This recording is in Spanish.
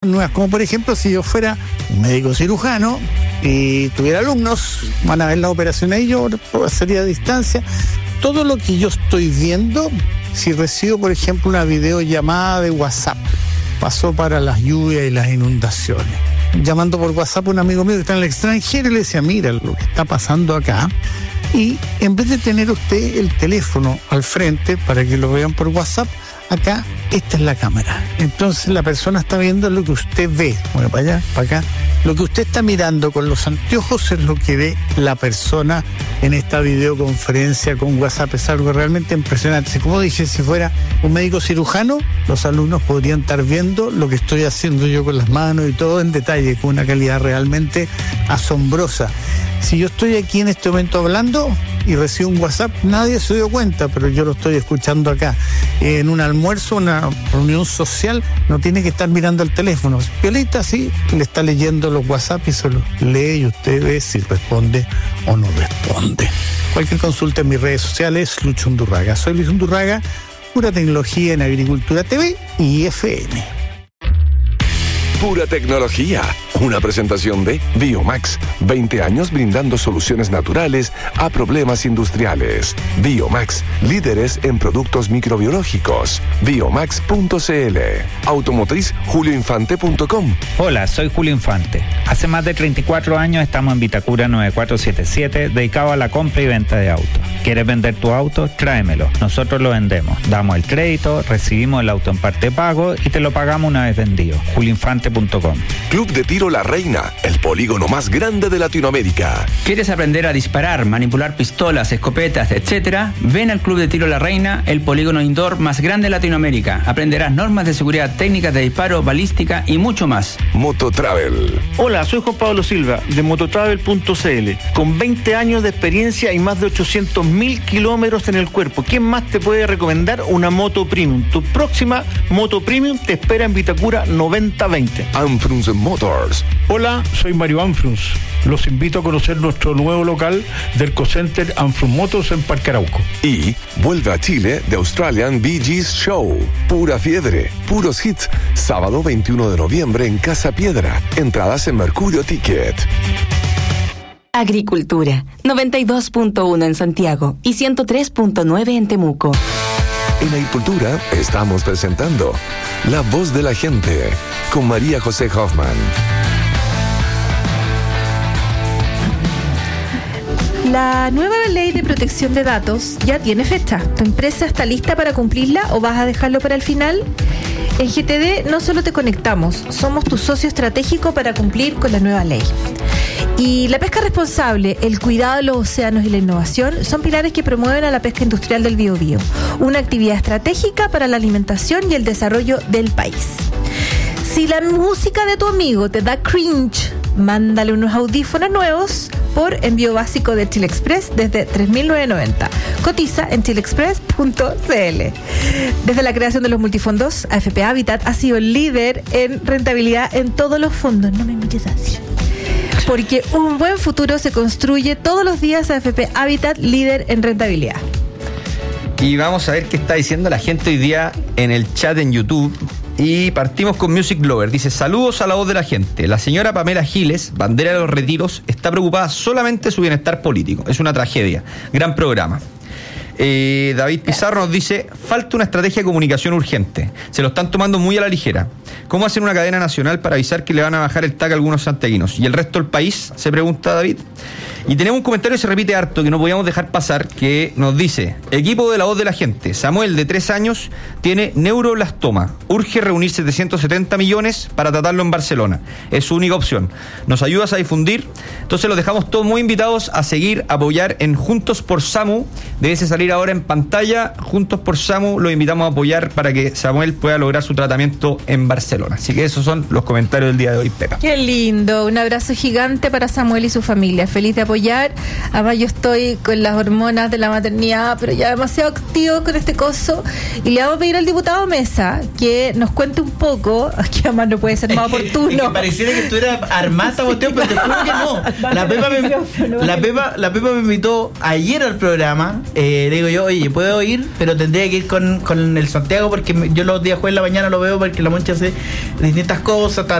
nuevas, como por ejemplo si yo fuera un médico cirujano y tuviera alumnos, van a ver la operación ahí, yo sería a distancia. Todo lo que yo estoy viendo, si recibo por ejemplo una videollamada de WhatsApp, pasó para las lluvias y las inundaciones, llamando por WhatsApp a un amigo mío que está en el extranjero y le decía, mira lo que está pasando acá. Y en vez de tener usted el teléfono al frente para que lo vean por WhatsApp, acá, esta es la cámara. Entonces la persona está viendo lo que usted ve. Bueno, para allá, para acá. Lo que usted está mirando con los anteojos es lo que ve la persona en esta videoconferencia con WhatsApp. Es algo realmente impresionante. Como dije, si fuera un médico cirujano, los alumnos podrían estar viendo lo que estoy haciendo yo con las manos y todo en detalle, con una calidad realmente asombrosa. Si yo estoy aquí en este momento hablando y recibo un WhatsApp, nadie se dio cuenta, pero yo lo estoy escuchando acá. En un almuerzo, una reunión social, no tiene que estar mirando el teléfono. Piolita, sí, le está leyendo los WhatsApp y se los lee y usted ve si responde o no responde. Cualquier consulta en mis redes sociales, Lucho Undurraga. Soy Luis Undurraga, pura tecnología en Agricultura TV y FM. Pura tecnología. Una presentación de Biomax. 20 años brindando soluciones naturales a problemas industriales. Biomax, líderes en productos microbiológicos. Biomax.cl. Automotriz julioinfante.com. Hola, soy Julio Infante. Hace más de 34 años estamos en Vitacura 9477, dedicado a la compra y venta de autos. ¿Quieres vender tu auto? Tráemelo. Nosotros lo vendemos. Damos el crédito, recibimos el auto en parte pago y te lo pagamos una vez vendido. julioinfante.com. Club de Tiro La Reina, el polígono más grande de Latinoamérica. ¿Quieres aprender a disparar, manipular pistolas, escopetas, etcétera? Ven al Club de Tiro La Reina, el polígono indoor más grande de Latinoamérica. Aprenderás normas de seguridad, técnicas de disparo, balística y mucho más. Mototravel. Hola, soy Juan Pablo Silva de Mototravel.cl. Con 20 años de experiencia y más de 800.000 kilómetros en el cuerpo. ¿Quién más te puede recomendar una moto premium? Tu próxima moto premium te espera en Vitacura 9020. Anfrunz Motors. Hola, soy Mario Anfrunz. Los invito a conocer nuestro nuevo local del Cocenter Anfrunz Motors en Parque Arauco. Y vuelve a Chile The Australian Bee Gees Show. Pura fiebre, puros hits. Sábado 21 de noviembre en Casa Piedra. Entradas en Mercurio Ticket. Agricultura, 92.1 en Santiago y 103.9 en Temuco. En Agricultura estamos presentando La Voz de la Gente con María José Hoffman. La nueva ley de protección de datos ya tiene fecha. ¿Tu empresa está lista para cumplirla o vas a dejarlo para el final? En GTD no solo te conectamos, somos tu socio estratégico para cumplir con la nueva ley. Y la pesca responsable, el cuidado de los océanos y la innovación son pilares que promueven a la pesca industrial del Biobío, una actividad estratégica para la alimentación y el desarrollo del país. Si la música de tu amigo te da cringe, mándale unos audífonos nuevos por envío básico de Chile Express desde 3.990. Cotiza en chileexpress.cl. Desde la creación de los multifondos, AFP Habitat ha sido el líder en rentabilidad en todos los fondos. No me mires así. Porque un buen futuro se construye todos los días. AFP Habitat, líder en rentabilidad. Y vamos a ver qué está diciendo la gente hoy día en el chat en YouTube. Y partimos con Music Lover. Dice, saludos a la voz de la gente. La señora Pamela Giles, bandera de los retiros, está preocupada solamente de su bienestar político. Es una tragedia. Gran programa. David Pizarro nos dice, falta una estrategia de comunicación urgente. Se lo están tomando muy a la ligera. ¿Cómo hacen una cadena nacional para avisar que le van a bajar el TAC a algunos santiaguinos? ¿Y el resto del país? Se pregunta David. Y tenemos un comentario que se repite harto, que no podíamos dejar pasar, que nos dice, equipo de la voz de la gente, Samuel, de 3 años, tiene neuroblastoma. Urge reunir 770 millones para tratarlo en Barcelona. Es su única opción. ¿Nos ayudas a difundir? Entonces los dejamos todos muy invitados a seguir, a apoyar en Juntos por Samu. Debe salir ahora en pantalla, Juntos por Samu. Los invitamos a apoyar para que Samuel pueda lograr su tratamiento en Barcelona. Así que esos son los comentarios del día de hoy, Pepa. Qué lindo. Un abrazo gigante para Samuel y su familia. Feliz de apoyar. Además yo estoy con las hormonas de la maternidad, pero ya demasiado activo con este coso. Y le vamos a pedir al diputado Mesa que nos cuente un poco, que además no puede ser más oportuno. Es que pareciera que tú eras armada, boteo, pero te juro que no. La Pepa me invitó ayer al programa. Le digo yo, oye, puedo ir, pero tendría que ir con el Santiago porque yo los días jueves en la mañana lo veo porque la Moncha hace distintas cosas,